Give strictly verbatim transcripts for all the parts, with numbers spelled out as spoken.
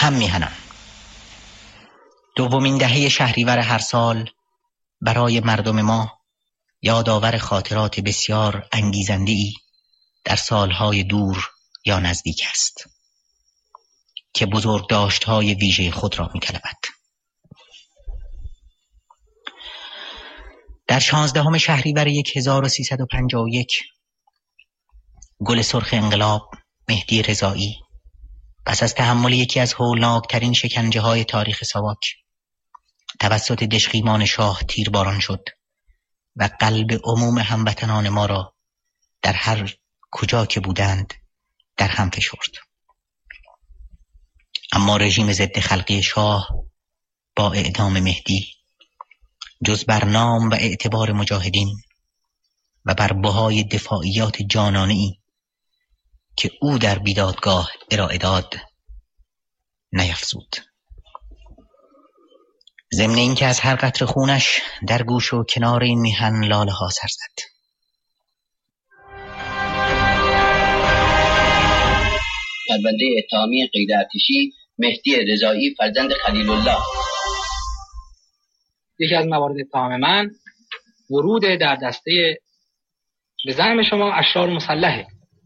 هم میهنان. دومین دهه شهریور هر سال برای مردم ما یادآور خاطرات بسیار انگیزنده‌ای در سالهای دور یا نزدیک است که بزرگداشت‌های ویژه خود را می‌طلبد. در شانزدهم شهریور هزار و سیصد و پنجاه و یک گل سرخ انقلاب مهدی رضایی پس از تحمل یکی از هولناکترین شکنجه‌های تاریخ ساواک توسط دژخیمان شاه تیرباران شد و قلب عموم هموطنان ما را در هر کجا که بودند در هم فشرد. اما رژیم ضد خلقی شاه با اعدام مهدی جز بر نام و اعتبار مجاهدین و بر بهای دفاعیات جانانه‌ای که او در بیدادگاه ارائه داد نیفزود. ضمن این که از هر قطره خونش در گوش و کنار این میهن لاله ها سر زد. پرونده اتهامی غیر ارتشی مهدی رضایی فرزند خلیل الله. یکی از موارد اتهام من ورود در دسته به زعم شما اشرار مسلحه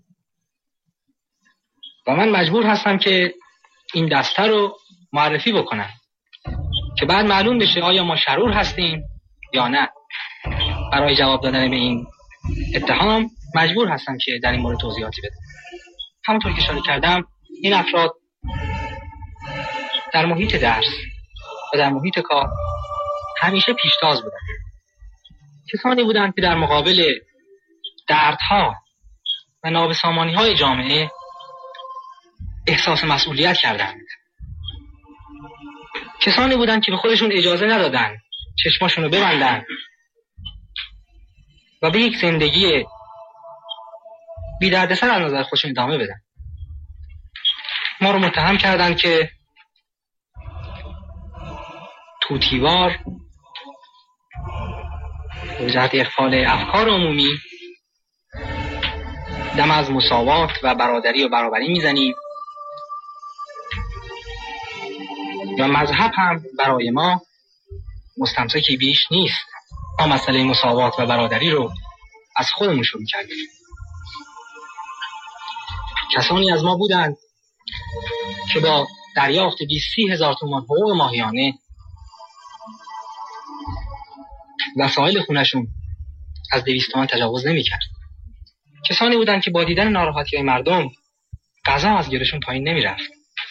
و من مجبور هستم که این دسته رو معرفی بکنم که بعد معلوم بشه آیا ما شرور هستیم یا نه. برای جواب دادن به این اتهام مجبور هستم که در این مورد توضیحاتی بدم. همونطور که اشاره کردم این افراد در محیط درس و در محیط کار همیشه پیشتاز بودند. کسانی بودند که در مقابل دردها و نابسامانی‌های جامعه احساس مسئولیت کردند. کسانی بودند که به خودشون اجازه ندادند چشماشون رو ببندن و به یک زندگی بی دردسر از نظر خودشون ادامه بدن. ما رو متهم کردند که توتیوار به جهت اغفال افکار عمومی دم از مساوات و برادری و برابری میزنیم و مذهب هم برای ما مستمسکی بیش نیست. ما مسئله مساوات و برادری رو از خودمون شروع کردیم. کسانی از ما بودند که با دریافت بیست هزار تومان حقوق ماهیانه وسایل خونشون از دویست تومان تجاوز نمی کرد. کسانی بودند که با دیدن ناراحتی مردم غذا از گلشون پایین نمی رفت.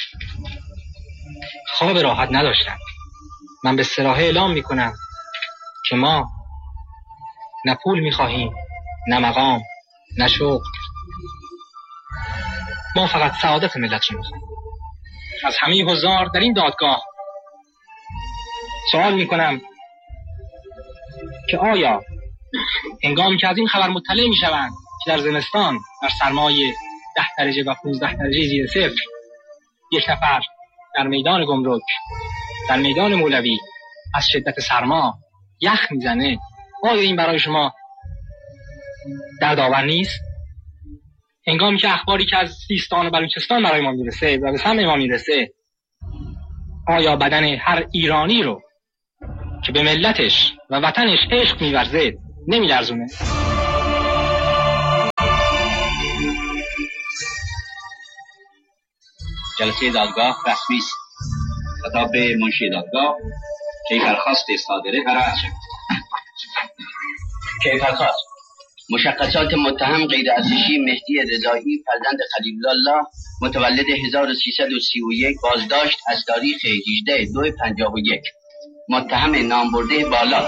خواب راحت نداشتن. من به صراحت اعلام می کنم که ما نه پول می خواهیم، نه مقام، نه شغل. ما فقط سعادت ملت رو می خواهیم. از همه حضار در این دادگاه سوال می کنم که آیا هنگامی که از این خبر مطلع می شوند که در زمستان در سرمای ده درجه و پونزده درجه زیر صفر یک نفر در میدان گمرک در میدان مولوی از شدت سرما یخ میزنه، آیا این برای شما دردآور نیست؟ هنگامی که اخباری که از سیستان و بلوچستان برای ما میرسه و به سمع ما میرسه، آیا بدن هر ایرانی رو که به ملتش و وطنش عشق میورزه نمیلرزونه؟ جلسه دادگاه رسمی است. خطاب به منشی دادگاه. کیفرخواست صادره قرائت شد. کیفرخواست: مشخصات متهم غیر ارتشی مهدی رضایی فرزند خلیل الله متولد هزار و سیصد و سی و یک بازداشت از تاریخ هجدهم دو پنجاه و یک. متهم نامبرده بالا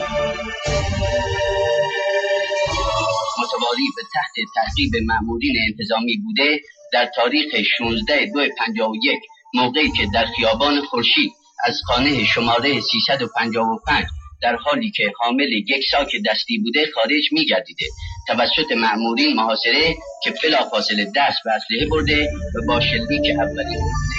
متواری به تحت تعقیب مأمورین انتظامی بوده در تاریخ شانزدهم دو پنجاه و یک موقعی که در خیابان خورشید از خانه شماره سیصد و پنجاه و پنج در حالی که حامل یک ساک دستی بوده خارج می‌گردیده توسط مأمورین محاصره که بلافاصله دست به اسلحه برده و با شلیک اولی برده.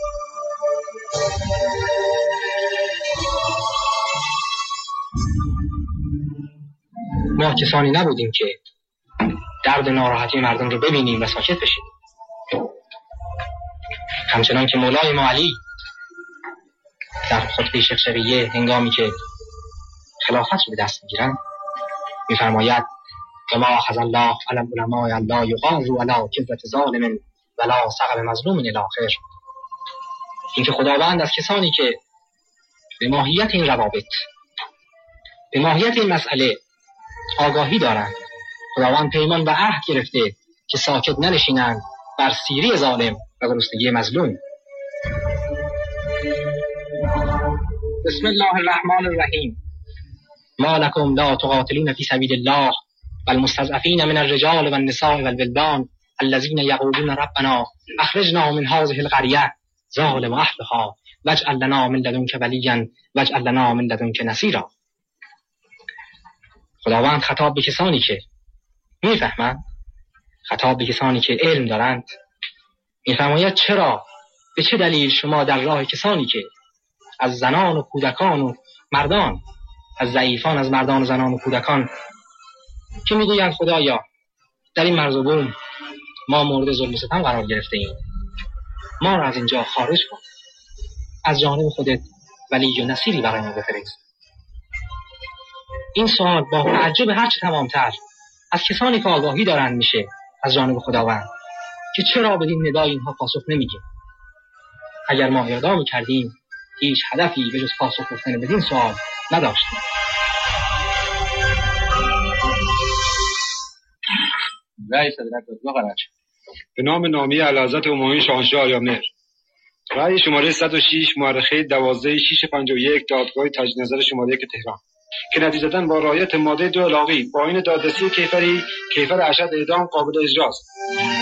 ما کسانی نبودیم که درد ناراحتی مردم رو ببینیم و ساکت بشیم. همچنان که مولای ما علی در خطبه شقشقیه هنگامی که خلافت رو به دست میگیرن میفرماید و ما اخذ الله علی العلماء الله یقاروا علی کذبة ظالم ولا سقم مظلوم الی آخر. اینکه خداوند از کسانی که به ماهیت این روابط، به ماهیت این مسئله آگاهی دارند، خداوند پیمان و عهد گرفته که ساکت ننشینند بر سیری ظالم و گرسنگی مظلوم. بسم الله الرحمن الرحیم. ما لکم لا تقاتلون فی سبیل الله والمستضعفین من الرجال والنساء والولدان الذين يقولون ربنا اخرجنا من هذه القرية ظالم اهلها واجعل لنا من لدنك وليا واجعل لنا من لدنك نصيرا. خداوند خطاب به کسانی که میفهمند، خطاب به کسانی که علم دارند، میفرماید چرا، به چه دلیل شما در راه کسانی که از زنان و کودکان و مردان، از ضعیفان از مردان و زنان و کودکان که میگویند خدایا در این مرز و بوم ما مورد ظلم و ستم قرار گرفته ایم، ما را از اینجا خارج کن، از جانب خودت ولی و نصیری برای ما بفرست. این سوال با تعجب هرچه تمامتر از کسانی که آگاهی دارند میشه از جانب خداوند که چرا به این ندای اینها پاسخ نمیگیم. اگر ما اقدام کردیم هیچ هدفی به جز پاسخ گفتن به این سوال نداشتیم. رأی صدرت بقرار به نام نامی اعلیحضرت همایون شاهنشاه آریامهر. رأی شماره صد و شش مورخه دوازده شش پنجاه و یک دادگاه تجدید نظر شماره یک تهران که نتیجتاً با رعایت ماده دو الغی با این دادرسی کیفری کیفر ارشد اعدام قابل اجراست.